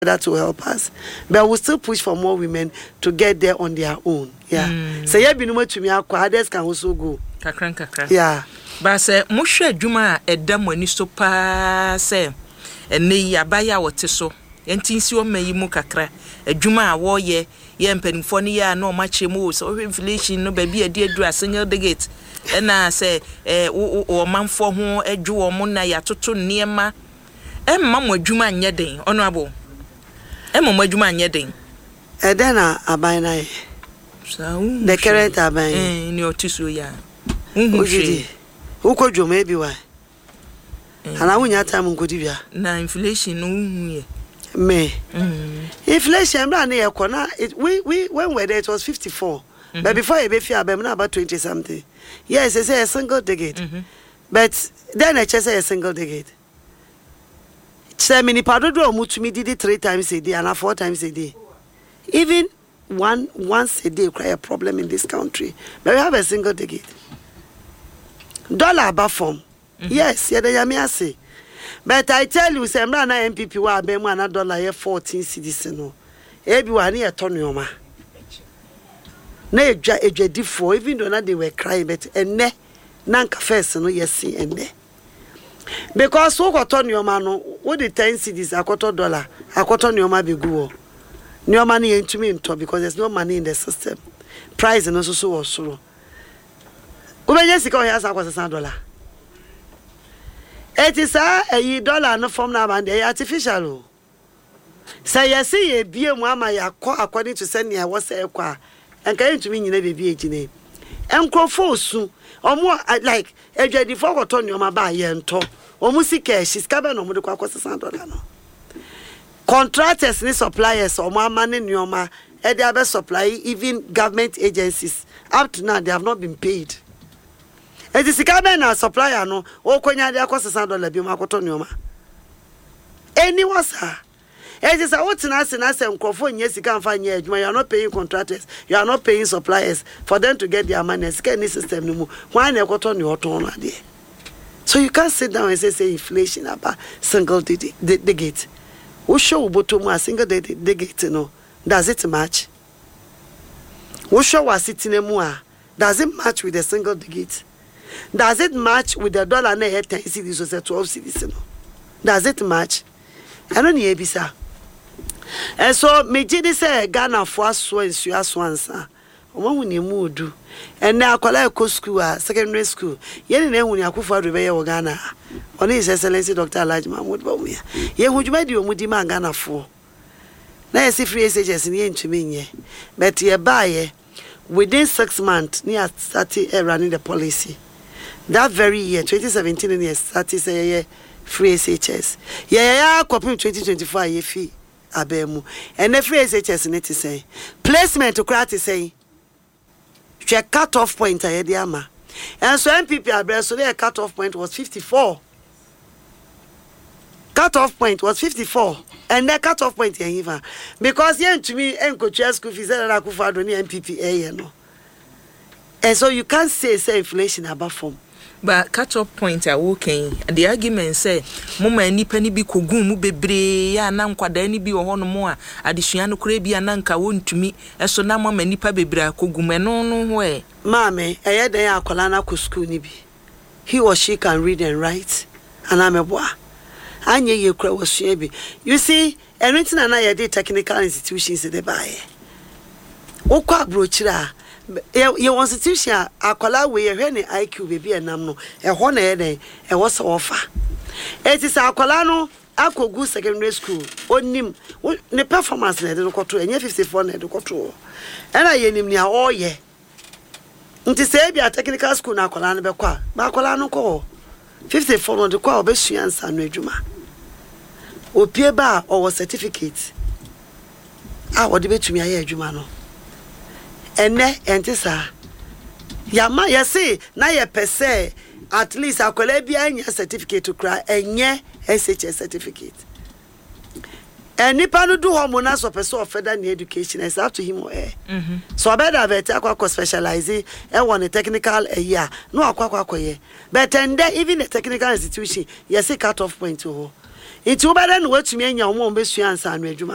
that will help us. But we'll still push for more women to get there on their own. Yeah. So yeah, binumo to me others can also go. Kakra. Yeah. But say mohwe adwuma edam ani so pa say ene abaya wote so. Entinsi o mayi mu kakra. Adwuma a wo ye mpanimfo ne ya na o mache mu so inflation no ba bi ade adura single digit. Ena say o manfo ho adwo o mu na ya toto niema. Emma mo adwuma anye den honorable. Emma mo adwuma anye den. Edena abana. The current abana. Ni otiso ya. Ujidi. Uko jome bi wa. Ana wunya time nkodi bia. Na inflation no hu me. Inflation bra na yakona we when were there it was 54. But before you be fear be na about 20 something. Yes, they say a single digit. But then I just say a single digit. Say mini padodo mutumi did it 3 times a day and 4 times a day. Even once a day cry a problem in this country. But we have a single digit. Dollar above form. Yes, yeah, they may say. But I tell you, say, na MPP wa be $1 14 cedis no. Ebi wa na e ton yoma. Na edwa difo even though na they were crying but enne na nka first no yes enne. Because wo ko ton yoma no, wo the 10 cedis akoto dollar, akoto yoma be gu wo. Yoma na yentumi nto because there's no money in the system. Price no so so. Ubenye sika o yasa akwasa $1. It is a dollar no form na band artificial. Say yes ye bie mu ama yakọ according to send ya was e kwa. Enka ntumi nyina bebi ejine. Enkrofo su omo like edwadi for koto ni oma ba ye nto. Omo sika shiska be no mo de kwa $1 no. Contractors ni suppliers omo amane ni oma e dey be supply even government agencies up to now they have not been paid. It is a na supplier no o konya de $1 bi ma akoto nyoma. Anyone sir. It is a what na se nkrofo nye sika mfa nye adwuma. You are not paying contractors, you are not paying suppliers for them to get their money. Sika ni system no mu. Why na akoto ni oton na de. So you can't sit down and say inflation about single digit. Who show botomu a single digit no. Does it match? Who show was sitting mu a does it match with a single digit? Does it match with the dollar na 10 cedis or 12 cedis no? Does it match? I don't hear bisa. And so me jidi say Ghana for aso ensu aso ansa. Omo hu ne mu odu. And na akwala ko school secondary school. Ye ne hu ne akufo ado be ye wo Ghana. Oni His Excellency Dr. Alhaji Mahmoud Bawumia. Ye hu djuma di omudi ma Ghana for. Na ye si free SHS ni ntumi nye. But ye ba ye within 6 months ni started running the policy. That very year, 2017, and started say free SHS. Yeah, copy 2024 ye fee abemu. And the free SHS net is say placement to crat is say check cut off point I diama. And so MPP abreast so their cut off point was 54. Cut off point was 54. And the cut off point even because yen to me en coach school fees that I could find on MPP no. And so you can't say inflation above form. But cut off point are working. And the argument say, Mama ni penny be kogun mu bebre ya na nkwada ni bi wo ho no mo a adesua no kura bi ananka wontumi eso na mama nipa bebre akogum eno no ho e. Mame, eye den akola na ko school ni bi. He or she can read and write. And ameboa. Anye ye kura wo sua bi. You see, anything na ye dey technical institutions dey buy. Okwa brochira your institution akola we hwe ne IQ baby enam no ho na eden e wo se ofa it is akola no akogu secondary school onim ne performance na de koto enye 54 na de koto ena yenim ni a oye nti se bia technical school na akola no be kwa ba akola no ko 54 no de kwa obesua nsa no adwuma opie ba o certificate a wo de betumi aye adwuma no ene entisa yama yesi na ye pese at least akola bia anya certificate to cry enye SHS certificate enipa no do homo na so pese of further education is up to him or her so better vet akwa specialize e won technical year no akwa ye but and even the technical institution yesi cut off point ho it better no watumi anya omo be sua ansa no adwuma